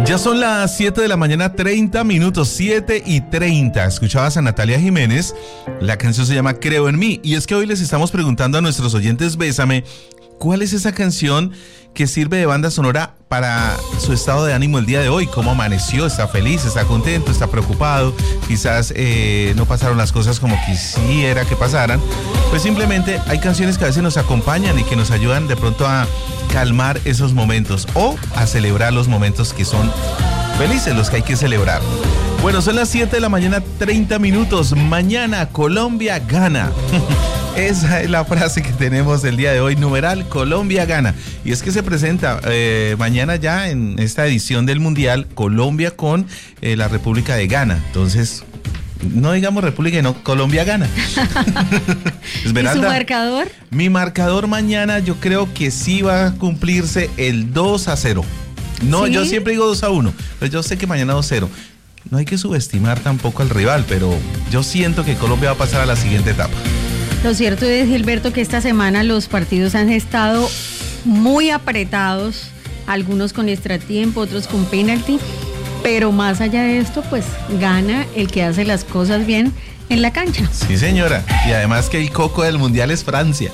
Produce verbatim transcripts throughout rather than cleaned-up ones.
Ya son las siete de la mañana, treinta minutos, siete y treinta. Escuchabas a Natalia Jiménez, la canción se llama Creo en mí. Y es que hoy les estamos preguntando a nuestros oyentes Bésame, ¿cuál es esa canción que sirve de banda sonora para su estado de ánimo el día de hoy? ¿Cómo amaneció? ¿Está feliz? ¿Está contento? ¿Está preocupado? Quizás eh, no pasaron las cosas como quisiera que pasaran. Pues simplemente hay canciones que a veces nos acompañan y que nos ayudan de pronto a calmar esos momentos o a celebrar los momentos que son felices, los que hay que celebrar. Bueno, son las siete de la mañana, treinta minutos. Mañana Colombia gana. Esa es la frase que tenemos el día de hoy, numeral Colombia gana. Y es que se presenta eh, mañana ya en esta edición del Mundial Colombia con eh, la República de Ghana. Entonces, no digamos República, no, Colombia gana. Esmeralda, ¿y su marcador? Mi marcador mañana yo creo que sí va a cumplirse el dos a cero. No, ¿sí? Yo siempre digo dos a uno, pero yo sé que mañana dos a cero. No hay que subestimar tampoco al rival, pero yo siento que Colombia va a pasar a la siguiente etapa. Lo cierto es, Gilberto, que esta semana los partidos han estado muy apretados, algunos con extratiempo, otros con penalti, pero más allá de esto, pues gana el que hace las cosas bien en la cancha. Sí, señora, y además que el coco del mundial es Francia.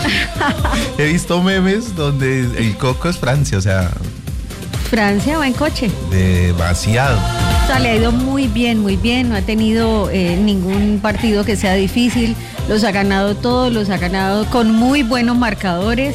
He visto memes donde el coco es Francia, o sea... Francia va en coche. Demasiado. O sea, le ha ido muy bien, muy bien, no ha tenido eh, ningún partido que sea difícil, los ha ganado todos, los ha ganado con muy buenos marcadores,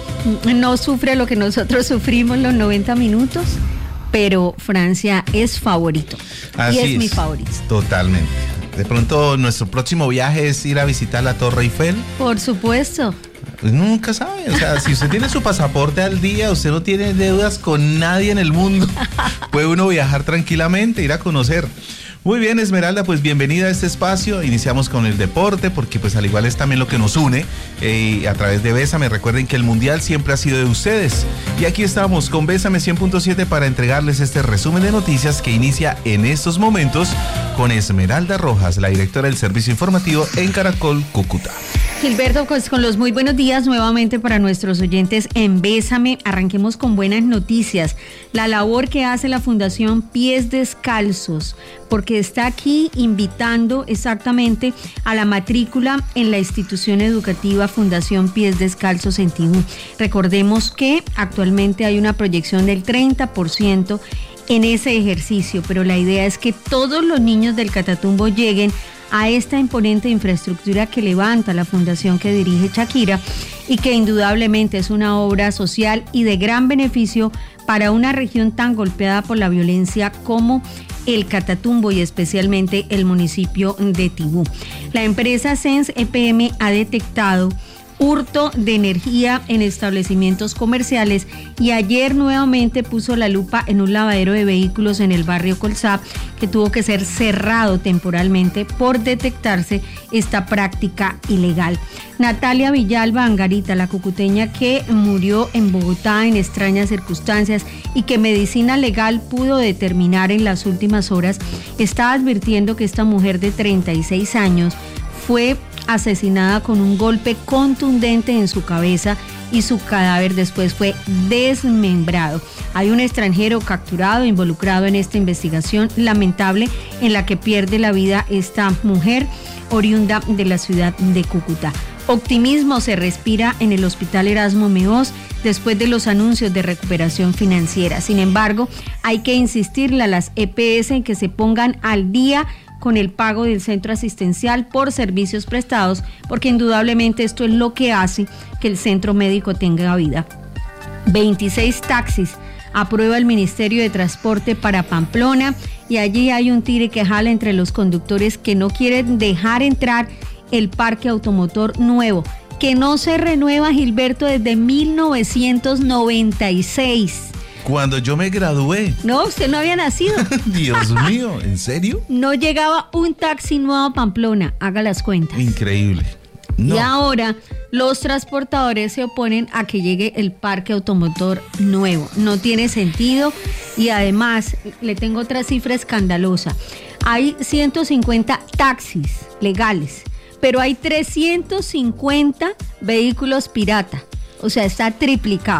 no sufre lo que nosotros sufrimos los noventa minutos, pero Francia es favorito. Así y es, es mi favorito. Totalmente. De pronto nuestro próximo viaje es ir a visitar la Torre Eiffel. Por supuesto. Nunca sabe, o sea, si usted tiene su pasaporte al día, usted no tiene deudas con nadie en el mundo, puede uno viajar tranquilamente, ir a conocer. Muy bien, Esmeralda, pues bienvenida a este espacio. Iniciamos con el deporte, porque pues al igual es también lo que nos une, eh, a través de Bésame. Recuerden que el Mundial siempre ha sido de ustedes. Y aquí estamos con Bésame cien punto siete para entregarles este resumen de noticias que inicia en estos momentos con Esmeralda Rojas, la directora del servicio informativo en Caracol, Cúcuta. Gilberto, pues con los muy buenos días nuevamente para nuestros oyentes en Bésame. Arranquemos con buenas noticias. La labor que hace la Fundación Pies Descalzos, porque está aquí invitando exactamente a la matrícula en la institución educativa Fundación Pies Descalzos en Tibú. Recordemos que actualmente hay una proyección del treinta por ciento en ese ejercicio, pero la idea es que todos los niños del Catatumbo lleguen a esta imponente infraestructura que levanta la fundación que dirige Shakira y que indudablemente es una obra social y de gran beneficio para una región tan golpeada por la violencia como el Catatumbo y especialmente el municipio de Tibú. La empresa Sense E P M ha detectado hurto de energía en establecimientos comerciales y ayer nuevamente puso la lupa en un lavadero de vehículos en el barrio Colsap que tuvo que ser cerrado temporalmente por detectarse esta práctica ilegal. Natalia Villalba Angarita, la cucuteña que murió en Bogotá en extrañas circunstancias y que Medicina Legal pudo determinar en las últimas horas, está advirtiendo que esta mujer de treinta y seis años fue asesinada con un golpe contundente en su cabeza y su cadáver después fue desmembrado. Hay un extranjero capturado, involucrado en esta investigación lamentable en la que pierde la vida esta mujer oriunda de la ciudad de Cúcuta. Optimismo se respira en el Hospital Erasmo Meós después de los anuncios de recuperación financiera. Sin embargo, hay que insistirle a las E P S en que se pongan al día con el pago del centro asistencial por servicios prestados, porque indudablemente esto es lo que hace que el centro médico tenga vida. veintiséis taxis aprueba el Ministerio de Transporte para Pamplona y allí hay un tire que jala entre los conductores que no quieren dejar entrar el parque automotor nuevo, que no se renueva, Gilberto, desde mil novecientos noventa y seis. Cuando yo me gradué. No, usted no había nacido. Dios mío, ¿en serio? No llegaba un taxi nuevo a Pamplona, haga las cuentas. Increíble. No. Y ahora los transportadores se oponen a que llegue el parque automotor nuevo. No tiene sentido y además le tengo otra cifra escandalosa. Hay ciento cincuenta taxis legales, pero hay trescientos cincuenta vehículos pirata. O sea, está triplicado.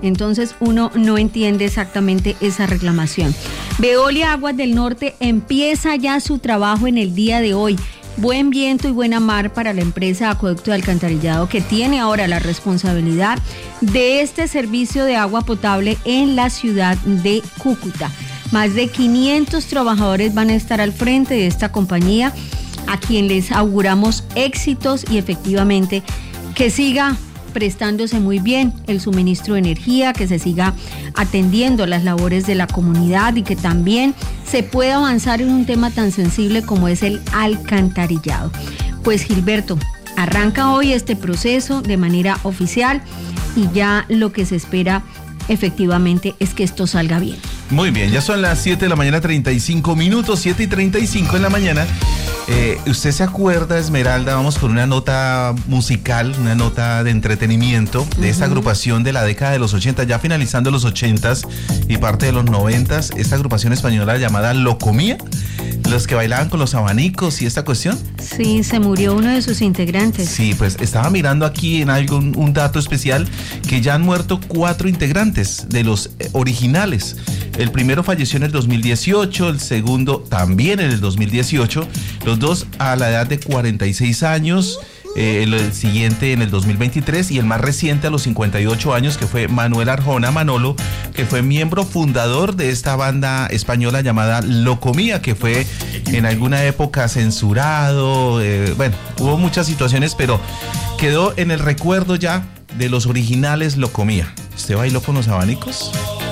Entonces uno no entiende exactamente esa reclamación. Veolia Aguas del Norte empieza ya su trabajo en el día de hoy. Buen viento y buena mar para la empresa Acueducto de Alcantarillado, que tiene ahora la responsabilidad de este servicio de agua potable en la ciudad de Cúcuta. Más de quinientos trabajadores van a estar al frente de esta compañía, a quien les auguramos éxitos y efectivamente que siga prestándose muy bien el suministro de energía, que se siga atendiendo las labores de la comunidad y que también se pueda avanzar en un tema tan sensible como es el alcantarillado. Pues Gilberto, arranca hoy este proceso de manera oficial y ya lo que se espera efectivamente es que esto salga bien. Muy bien, ya son las siete de la mañana, treinta y cinco minutos, siete y treinta y cinco en la mañana. Eh, ¿Usted se acuerda, Esmeralda? Vamos con una nota musical, una nota de entretenimiento de esta uh-huh. agrupación de la década de los ochenta, ya finalizando los ochentas y parte de los noventas, esta agrupación española llamada Locomía, los que bailaban con los abanicos y esta cuestión. Sí, se murió uno de sus integrantes. Sí, pues estaba mirando aquí en algo un, un dato especial, que ya han muerto cuatro integrantes de los eh, originales. El primero falleció en el dos mil dieciocho, el segundo también en el dos mil dieciocho, los dos a la edad de cuarenta y seis años, eh, el, el siguiente en el dos mil veintitrés y el más reciente a los cincuenta y ocho años, que fue Manuel Arjona Manolo, que fue miembro fundador de esta banda española llamada Locomía, que fue en alguna época censurado, eh, bueno, hubo muchas situaciones, pero quedó en el recuerdo ya de los originales Locomía. ¿Usted bailó con los abanicos?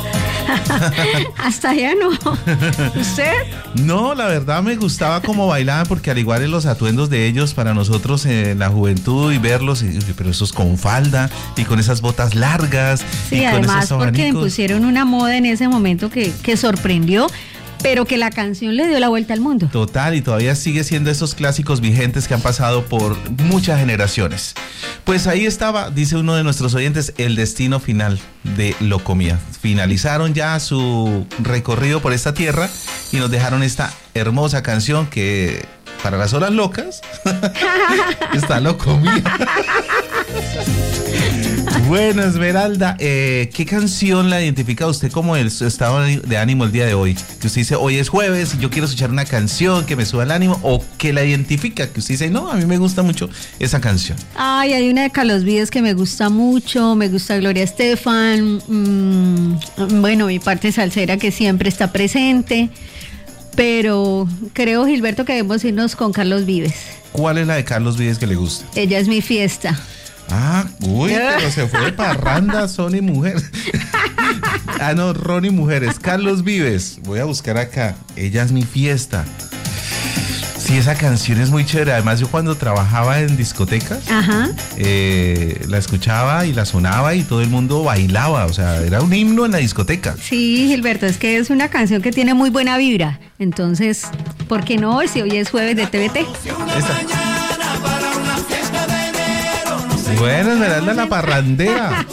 Hasta allá no. ¿Usted? No, la verdad me gustaba cómo bailaban, porque al igual en los atuendos de ellos, para nosotros en eh, la juventud y verlos, pero esos con falda y con esas botas largas. Sí, y además con esos porque impusieron una moda en ese momento que, que sorprendió, pero que la canción le dio la vuelta al mundo. Total, y todavía sigue siendo esos clásicos vigentes que han pasado por muchas generaciones. Pues ahí estaba, dice uno de nuestros oyentes, el destino final de Locomía. Finalizaron ya su recorrido por esta tierra y nos dejaron esta hermosa canción que, para las horas locas, está Locomía. Bueno, Esmeralda, eh, ¿qué canción la identifica usted como el su estado de ánimo el día de hoy? Que usted dice, hoy es jueves y yo quiero escuchar una canción que me suba el ánimo, o que la identifica, que usted dice, no, a mí me gusta mucho esa canción. Ay, hay una de Carlos Vives que me gusta mucho, me gusta Gloria Estefan, mmm, bueno, mi parte salsera que siempre está presente, pero creo, Gilberto, que debemos irnos con Carlos Vives. ¿Cuál es la de Carlos Vives que le gusta? Ella es mi fiesta. Ah, uy, pero se fue de parranda, Sony Mujer. Ah, no, Ronnie Mujeres. Carlos Vives, voy a buscar acá. Ella es mi fiesta. Sí, esa canción es muy chévere. Además, yo cuando trabajaba en discotecas, Ajá. Eh, la escuchaba y la sonaba y todo el mundo bailaba. O sea, era un himno en la discoteca. Sí, Gilberto, es que es una canción que tiene muy buena vibra. Entonces, ¿por qué no? Si hoy es jueves de T V T. Esta. Bueno, Esmeralda la parrandera.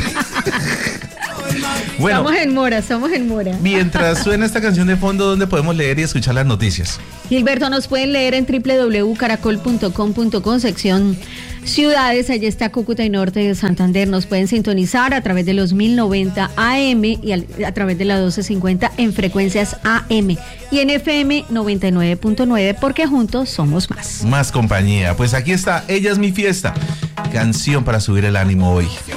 Bueno, estamos en mora, estamos en mora. Mientras suena esta canción de fondo, ¿dónde podemos leer y escuchar las noticias? Gilberto, nos pueden leer en doble u doble u doble u punto caracol punto com punto co, sección ciudades. Allí está Cúcuta y Norte de Santander. Nos pueden sintonizar a través de los mil noventa A M y a, a través de la doce cincuenta en frecuencias A M y en F M noventa y nueve punto nueve, porque juntos somos más. Más compañía. Pues aquí está, Ella es mi fiesta. Canción para subir el ánimo hoy.